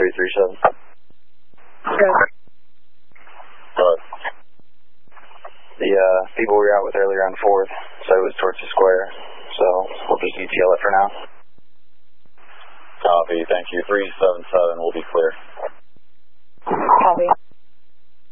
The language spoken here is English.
337. Good. The people we were out with earlier on 4th, so it was towards the square. So we'll just UTL it for now. Copy, thank you. 377 will be clear. Copy.